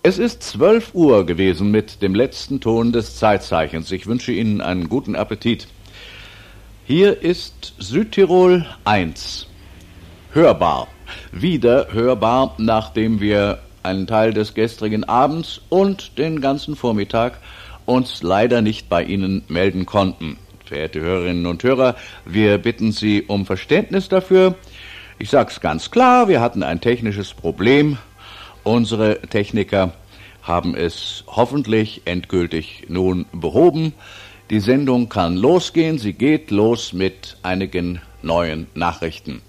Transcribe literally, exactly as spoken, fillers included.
Es ist zwölf Uhr gewesen mit dem letzten Ton des Zeitzeichens. Ich wünsche Ihnen einen guten Appetit. Hier ist Südtirol eins. Hörbar. Wieder hörbar, nachdem wir einen Teil des gestrigen Abends und den ganzen Vormittag uns leider nicht bei Ihnen melden konnten. Verehrte Hörerinnen und Hörer, wir bitten Sie um Verständnis dafür. Ich sage es ganz klar, wir hatten ein technisches Problem. Unsere Techniker haben es hoffentlich endgültig nun behoben. Die Sendung kann losgehen. Sie geht los mit einigen neuen Nachrichten.